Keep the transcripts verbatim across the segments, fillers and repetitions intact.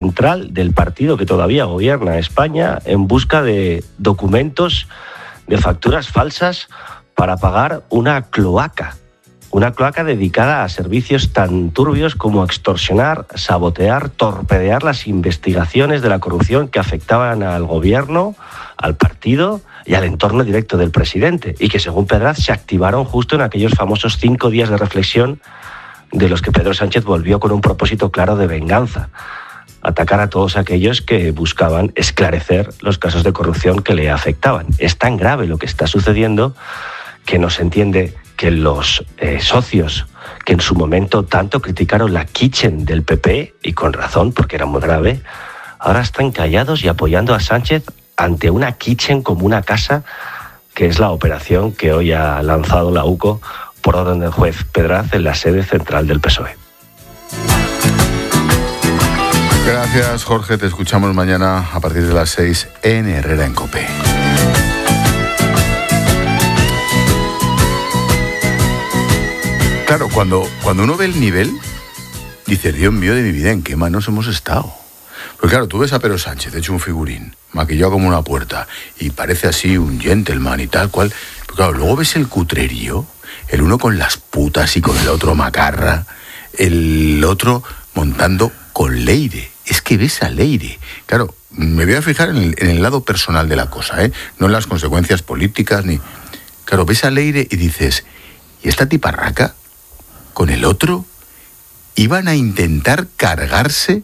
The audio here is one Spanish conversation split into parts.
central del partido que todavía gobierna España en busca de documentos de facturas falsas para pagar una cloaca. Una cloaca dedicada a servicios tan turbios como extorsionar, sabotear, torpedear las investigaciones de la corrupción que afectaban al gobierno, al partido y al entorno directo del presidente, y que según Pedraz se activaron justo en aquellos famosos cinco días de reflexión de los que Pedro Sánchez volvió con un propósito claro de venganza: atacar a todos aquellos que buscaban esclarecer los casos de corrupción que le afectaban. Es tan grave lo que está sucediendo que no se entiende que los eh, socios que en su momento tanto criticaron la kitchen del P P, y con razón, porque era muy grave, ahora están callados y apoyando a Sánchez ante una kitchen como una casa, que es la operación que hoy ha lanzado la U C O por orden del juez Pedraz en la sede central del P S O E. Gracias, Jorge. Te escuchamos mañana a partir de las seis en Herrera en COPE. Claro, cuando, cuando uno ve el nivel, dices, Dios mío de mi vida, ¿en qué manos hemos estado? Porque claro, tú ves a Pedro Sánchez, hecho un figurín, maquillado como una puerta, y parece así un gentleman y tal cual. Pero claro, luego ves el cutrerío, el uno con las putas y con el otro macarra, el otro montando con Leire. Es que ves a Leire. Claro, me voy a fijar en el, en el lado personal de la cosa, ¿eh? No en las consecuencias políticas ni... Claro, ves a Leire y dices, ¿y esta tiparraca con el otro iban a intentar cargarse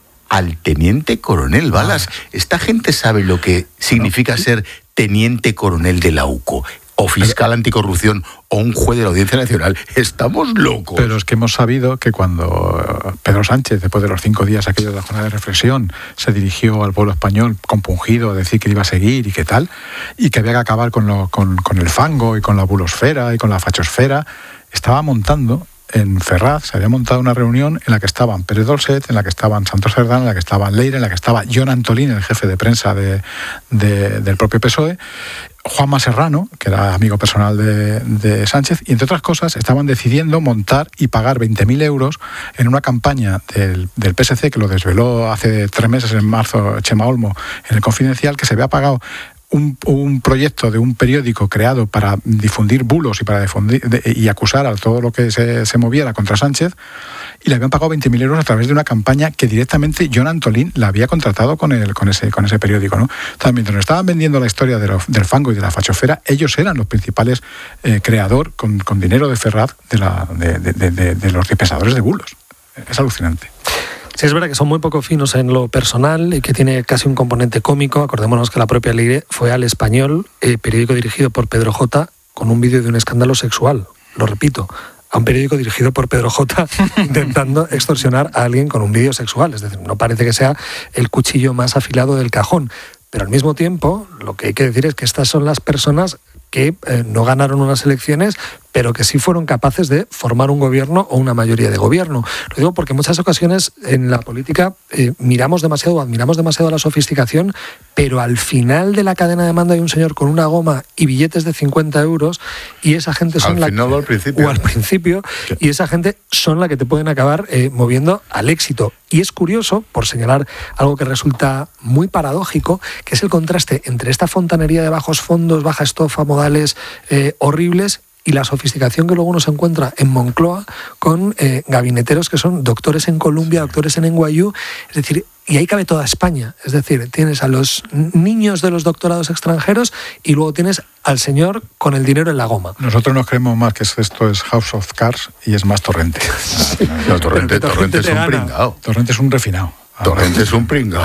al teniente coronel Balas? Esta gente sabe lo que significa ser teniente coronel de la U C O, o fiscal anticorrupción, o un juez de la Audiencia Nacional. Estamos locos. Pero es que hemos sabido que cuando Pedro Sánchez, después de los cinco días aquellos de la jornada de reflexión, se dirigió al pueblo español compungido a decir que iba a seguir y qué tal, y que había que acabar con, lo, con, con el fango y con la bulosfera y con la fachosfera, estaba montando en Ferraz, se había montado una reunión en la que estaban Pérez Dolcet, en la que estaban Santos Cerdán, en la que estaba Leire, en la que estaba Jon Antolín, el jefe de prensa de, de, del propio P S O E, Juanma Serrano, que era amigo personal de, de Sánchez, y entre otras cosas estaban decidiendo montar y pagar veinte mil euros en una campaña del, del P S C, que lo desveló hace tres meses, en marzo, Chema Olmo, en el Confidencial, que se había pagado Un, un proyecto de un periódico creado para difundir bulos y para difundir de, y acusar a todo lo que se, se moviera contra Sánchez, y le habían pagado veinte mil euros a través de una campaña que directamente Jon Antolín la había contratado con, el, con, ese, con ese periódico, ¿no? También, mientras nos estaban vendiendo la historia de lo, del fango y de la fachosfera, ellos eran los principales eh, creador con, con dinero de Ferraz de, la, de, de, de, de, de los dispensadores de bulos. Es alucinante. Sí, es verdad que son muy poco finos en lo personal y que tiene casi un componente cómico. Acordémonos que la propia Leire fue al Español, eh, periódico dirigido por Pedro J, con un vídeo de un escándalo sexual. Lo repito, a un periódico dirigido por Pedro J intentando extorsionar a alguien con un vídeo sexual. Es decir, no parece que sea el cuchillo más afilado del cajón. Pero al mismo tiempo, lo que hay que decir es que estas son las personas que eh, no ganaron unas elecciones, pero que sí fueron capaces de formar un gobierno o una mayoría de gobierno. Lo digo porque en muchas ocasiones en la política eh, miramos demasiado, admiramos demasiado la sofisticación, pero al final de la cadena de mando hay un señor con una goma y billetes de cincuenta euros, y esa gente son al la final que, o al principio. o al principio, y esa gente son la que te pueden acabar eh, moviendo al éxito. Y es curioso, por señalar algo que resulta muy paradójico, que es el contraste entre esta fontanería de bajos fondos, baja estofa, modales eh, horribles, y la sofisticación que luego uno se encuentra en Moncloa con eh, gabineteros que son doctores en Columbia, doctores en N Y U, es decir, y ahí cabe toda España. Es decir, tienes a los niños de los doctorados extranjeros y luego tienes al señor con el dinero en la goma. Nosotros nos creemos más que esto es House of Cards y es más Torrente. Sí. No, Torrente, Torrente es un pringao. Torrente es un refinado. Torrente es un pringao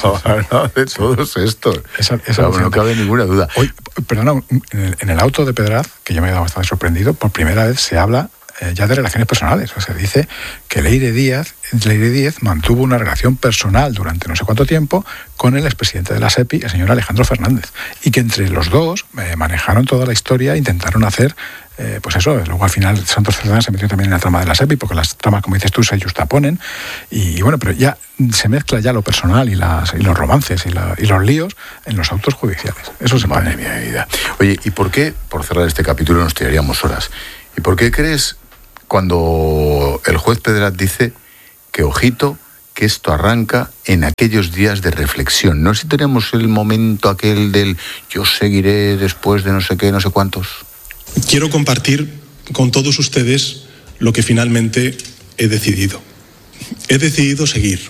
de todos estos. Esa, esa no, no cabe ninguna duda. Hoy, perdona, en el, en el auto de Pedraz, que yo me he dado bastante sorprendido, por primera vez se habla eh, ya de relaciones personales. O sea, dice que Leire Díaz, Leire Díaz mantuvo una relación personal durante no sé cuánto tiempo con el expresidente de la SEPI, el señor Alejandro Fernández, y que entre los dos eh, manejaron toda la historia e intentaron hacer Eh, pues eso. Luego al final Santos Cerdán se metió también en la trama de la SEPI, porque las tramas, como dices tú, se justaponen, y, y bueno, pero ya se mezcla ya lo personal y, las, y los romances y, la, y los líos en los autos judiciales. Eso se Madre mía, vida. Oye, ¿y por qué, por cerrar este capítulo nos tiraríamos horas, y por qué crees cuando el juez Pedraz dice que, ojito, que esto arranca en aquellos días de reflexión. No sé si tenemos el momento aquel del yo seguiré después de no sé qué, no sé cuántos. Quiero compartir con todos ustedes lo que finalmente he decidido. He decidido seguir.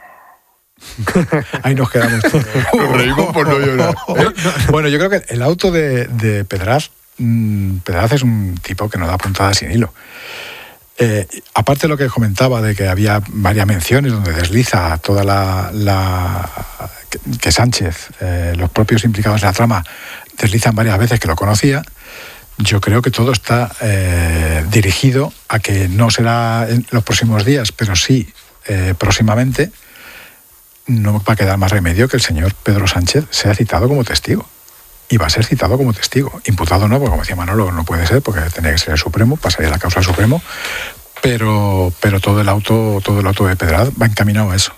Ahí nos quedamos. Nos reímos por no llorar. ¿Eh? Bueno, yo creo que el auto de, de Pedraz, mmm, Pedraz es un tipo que no da puntadas sin hilo. Eh, aparte de lo que comentaba de que había varias menciones donde desliza toda la... la que, que Sánchez, eh, los propios implicados en la trama, deslizan varias veces que lo conocía, yo creo que todo está eh, dirigido a que no será en los próximos días, pero sí eh, próximamente, no va a quedar más remedio que el señor Pedro Sánchez sea citado como testigo. Y va a ser citado como testigo. Imputado no, porque como decía Manolo, no puede ser, porque tenía que ser el Supremo, pasaría la causa al Supremo, pero, pero todo el auto, todo el auto de Pedraz va encaminado a eso.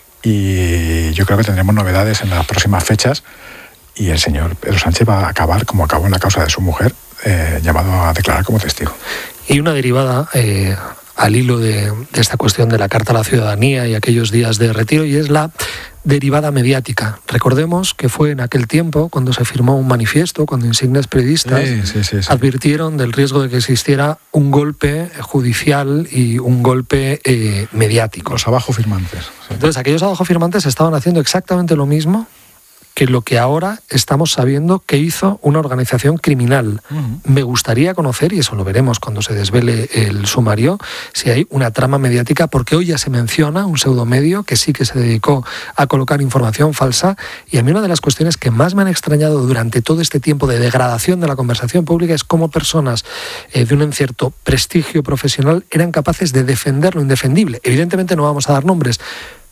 Y yo creo que tendremos novedades en las próximas fechas, y el señor Pedro Sánchez va a acabar, como acabó en la causa de su mujer, eh, llamado a declarar como testigo. Y una derivada eh, al hilo de, de esta cuestión de la Carta a la Ciudadanía y aquellos días de retiro, y es la derivada mediática. Recordemos que fue en aquel tiempo cuando se firmó un manifiesto, cuando insignes periodistas sí, sí, sí, sí. advirtieron del riesgo de que existiera un golpe judicial y un golpe eh, mediático. Los abajo firmantes. Sí. Entonces, aquellos abajo firmantes estaban haciendo exactamente lo mismo que lo que ahora estamos sabiendo que hizo una organización criminal. Uh-huh. Me gustaría conocer, y eso lo veremos cuando se desvele el sumario, si hay una trama mediática, porque hoy ya se menciona un pseudomedio que sí que se dedicó a colocar información falsa, y a mí una de las cuestiones que más me han extrañado durante todo este tiempo de degradación de la conversación pública es cómo personas eh, de un cierto prestigio profesional eran capaces de defender lo indefendible. Evidentemente no vamos a dar nombres,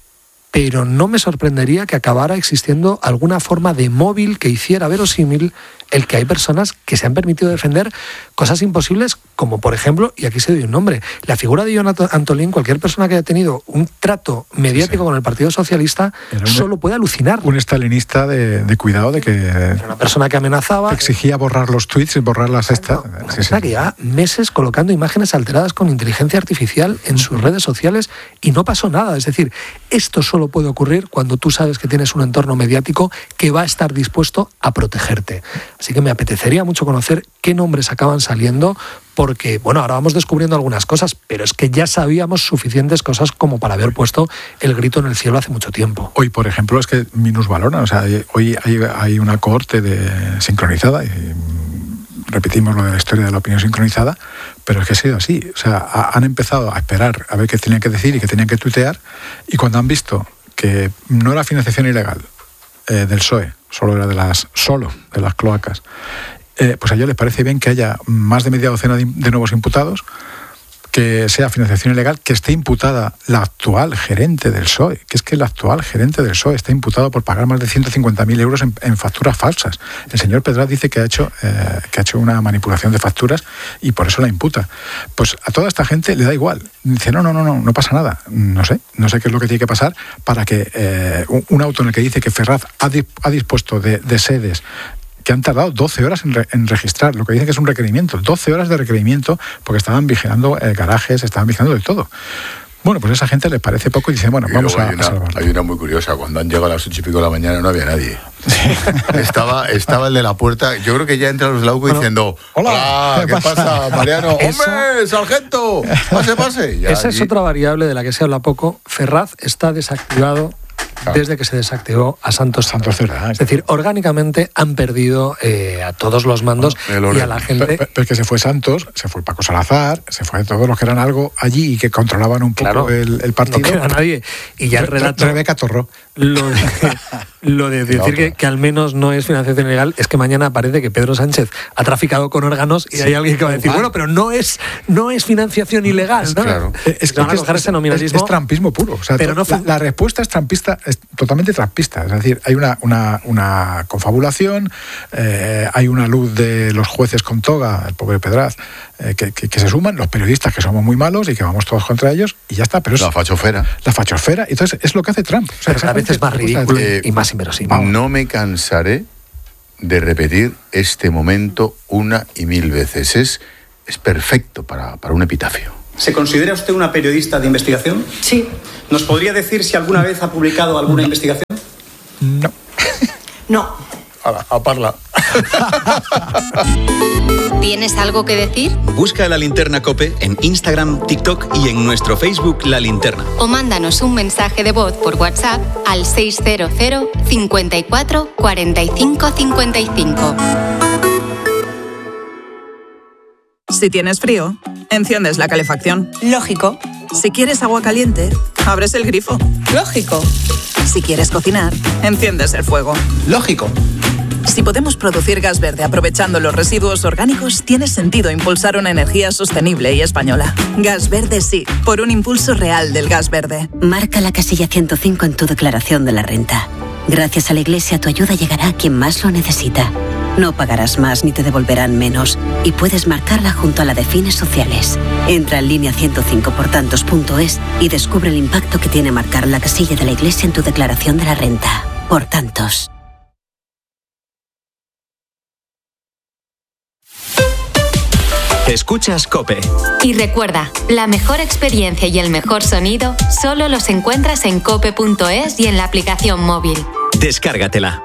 pero no me sorprendería que acabara existiendo alguna forma de móvil que hiciera verosímil el que hay personas que se han permitido defender cosas imposibles, como por ejemplo, y aquí se doy un nombre, la figura de Jon Antolín. Cualquier persona que haya tenido un trato mediático sí. con el Partido Socialista un, solo puede alucinar. Un estalinista de, de cuidado de que... Era una persona que amenazaba... Que exigía borrar los tweets y borrar las estas. Una sí, persona sí. que lleva meses colocando imágenes alteradas con inteligencia artificial en sus redes sociales y no pasó nada. Es decir, esto solo puede ocurrir cuando tú sabes que tienes un entorno mediático que va a estar dispuesto a protegerte. Así que me apetecería mucho conocer qué nombres acaban saliendo, porque, bueno, ahora vamos descubriendo algunas cosas, pero es que ya sabíamos suficientes cosas como para haber puesto el grito en el cielo hace mucho tiempo. Hoy, por ejemplo, es que minusvaloran, o sea, hoy hay, hay una cohorte de sincronizada, y repetimos lo de la historia de la opinión sincronizada, pero es que ha sido así. O sea, han empezado a esperar a ver qué tenían que decir y qué tenían que tuitear, y cuando han visto que no era financiación ilegal eh, del P S O E, solo era de las solo de las cloacas, eh, pues a ellos les parece bien que haya más de media docena de, de nuevos imputados, que sea financiación ilegal, que esté imputada la actual gerente del P S O E, que es que la actual gerente del P S O E está imputado por pagar más de ciento cincuenta mil euros en, en facturas falsas. El señor Pedraz dice que ha hecho eh, que ha hecho una manipulación de facturas y por eso la imputa. Pues a toda esta gente le da igual. Dice, no, no, no, no, no pasa nada. No sé, no sé qué es lo que tiene que pasar para que eh, un, un auto en el que dice que Ferraz ha, di, ha dispuesto de, de sedes que han tardado doce horas en, re, en registrar, lo que dice que es un requerimiento, doce horas de requerimiento, porque estaban vigilando eh, garajes, estaban vigilando de todo. Bueno, pues a esa gente les parece poco y dice, bueno, y vamos a, hay una, a salvarlo. Hay una muy curiosa, cuando han llegado a las ocho y pico de la mañana no había nadie. estaba, estaba el de la puerta, yo creo que ya entra los Lauco bueno, diciendo, hola, hola ¿qué, ¿qué pasa, pasa Mariano? ¡Hombre, sargento! ¡Pase, pase! Ya esa allí. Es otra variable de la que se habla poco. Ferraz está desactivado desde que se desactivó a Santos Santos Cerda. Es decir, orgánicamente han perdido eh, a todos los mandos bueno, y a la gente... Pero, pero es que se fue Santos, se fue Paco Salazar, se fue todos los que eran algo allí y que controlaban un poco claro, el, el partido. No queda nadie. Y ya el relato... Rebeca Torró. Lo de, lo de decir que, que al menos no es financiación ilegal es que mañana parece que Pedro Sánchez ha traficado con órganos y sí, hay alguien que va a decir, bueno, pero no es no es financiación ilegal, ¿no? Claro. Es, es, van a coger es, ese nominalismo. Es, es trampismo puro. O sea, pero no la, la respuesta es trampista, es totalmente trampista. Es decir, hay una, una, una confabulación, eh, hay una luz de los jueces con toga, el pobre Pedraz, eh, que, que, que se suman, los periodistas que somos muy malos y que vamos todos contra ellos y ya está. Pero es, la fachosfera. La fachosfera. Entonces es lo que hace Trump. O sea, pero cada vez es más ridículo eh, y más inverosímil. No me cansaré de repetir este momento una y mil veces. Es, es perfecto para, para un epitafio. ¿Se considera usted una periodista de investigación? Sí. ¿Nos podría decir si alguna vez ha publicado alguna no. investigación? No. No. Hola, a parla. ¿Tienes algo que decir? Busca La Linterna COPE en Instagram, TikTok y en nuestro Facebook La Linterna. O mándanos un mensaje de voz por WhatsApp al seis cero cero, cincuenta y cuatro, cuarenta y cinco, cincuenta y cinco. Si tienes frío, enciendes la calefacción. Lógico. Si quieres agua caliente, abres el grifo. Lógico. Si quieres cocinar, enciendes el fuego. Lógico. Si podemos producir gas verde aprovechando los residuos orgánicos, tiene sentido impulsar una energía sostenible y española. Gas verde sí, por un impulso real del gas verde. Marca la casilla ciento cinco en tu declaración de la renta. Gracias a la Iglesia, tu ayuda llegará a quien más lo necesita. No pagarás más ni te devolverán menos. Y puedes marcarla junto a la de fines sociales. Entra en línea ciento cinco por tantos punto es y descubre el impacto que tiene marcar la casilla de la Iglesia en tu declaración de la renta. Por tantos. Escuchas COPE. Y recuerda, la mejor experiencia y el mejor sonido solo los encuentras en cope punto es y en la aplicación móvil. Descárgatela.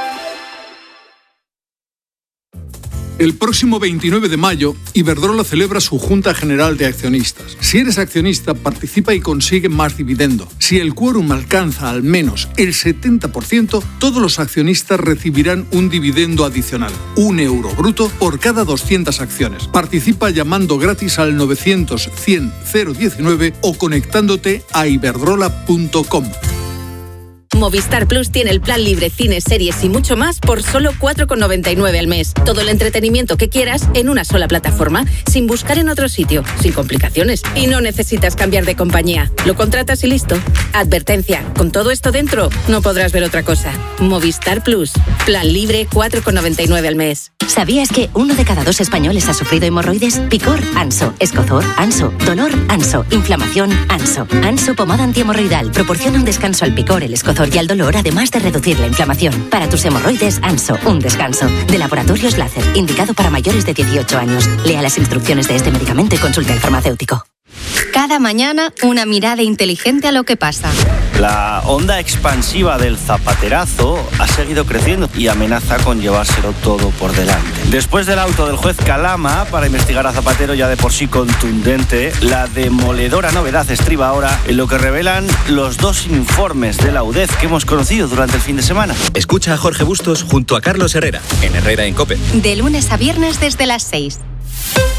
El próximo veintinueve de mayo, Iberdrola celebra su Junta General de Accionistas. Si eres accionista, participa y consigue más dividendo. Si el quórum alcanza al menos el setenta por ciento, todos los accionistas recibirán un dividendo adicional, un euro bruto por cada doscientas acciones. Participa llamando gratis al novecientos, cien, cero diecinueve o conectándote a iberdrola punto com. Movistar Plus tiene el plan libre, cine, series y mucho más por solo cuatro con noventa y nueve al mes. Todo el entretenimiento que quieras en una sola plataforma, sin buscar en otro sitio, sin complicaciones. Y no necesitas cambiar de compañía. Lo contratas y listo. Advertencia, con todo esto dentro, no podrás ver otra cosa. Movistar Plus, plan libre, cuatro con noventa y nueve al mes. ¿Sabías que uno de cada dos españoles ha sufrido hemorroides? Picor, Anso. Escozor, Anso. Dolor, Anso. Inflamación, Anso. Anso pomada antihemorroidal proporciona un descanso al picor, el escozor y al dolor, además de reducir la inflamación. Para tus hemorroides, Anso, un descanso. De Laboratorios Láser, indicado para mayores de dieciocho años. Lea las instrucciones de este medicamento y consulte al farmacéutico. Cada mañana, una mirada inteligente a lo que pasa. La onda expansiva del zapaterazo ha seguido creciendo y amenaza con llevárselo todo por delante. Después del auto del juez Calama para investigar a Zapatero, ya de por sí contundente, la demoledora novedad estriba ahora en lo que revelan los dos informes de la U D E Z que hemos conocido durante el fin de semana. Escucha a Jorge Bustos junto a Carlos Herrera, en Herrera en COPE. De lunes a viernes desde las seis.